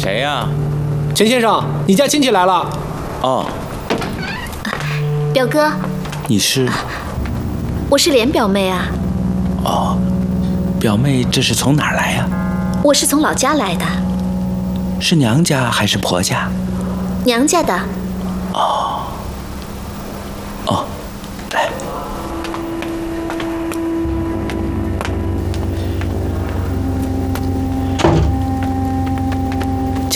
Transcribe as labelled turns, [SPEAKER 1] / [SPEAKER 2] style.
[SPEAKER 1] 谁呀？
[SPEAKER 2] 钱先生，你家亲戚来了。
[SPEAKER 1] 哦，
[SPEAKER 3] 表哥，
[SPEAKER 1] 你是？
[SPEAKER 3] 我是莲表妹啊。
[SPEAKER 1] 哦，表妹这是从哪儿来呀？
[SPEAKER 3] 我是从老家来的。
[SPEAKER 1] 是娘家还是婆家？
[SPEAKER 3] 娘家的。
[SPEAKER 1] 哦。